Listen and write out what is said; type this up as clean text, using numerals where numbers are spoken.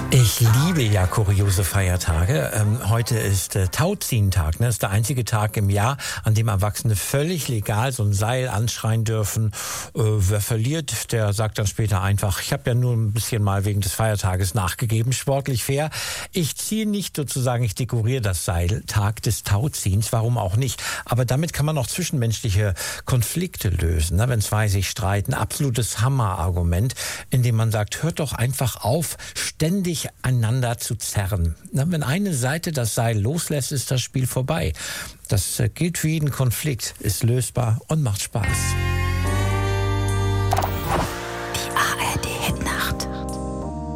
Ich liebe ja kuriose Feiertage. Heute ist Tauziehen-Tag. Das ist der einzige Tag im Jahr, an dem Erwachsene völlig legal so ein Seil anschreien dürfen. Wer verliert, der sagt dann später einfach, ich habe ja nur ein bisschen mal wegen des Feiertages nachgegeben, sportlich fair. Ich ziehe nicht sozusagen, ich dekoriere das Seil, Tag des Tauziehens, warum auch nicht. Aber damit kann man auch zwischenmenschliche Konflikte lösen, wenn zwei sich streiten. Absolutes Hammerargument, indem man sagt, hört doch einfach auf, ständig einander zu zerren. Wenn eine Seite das Seil loslässt, ist das Spiel vorbei. Das gilt für jeden Konflikt, ist lösbar und macht Spaß.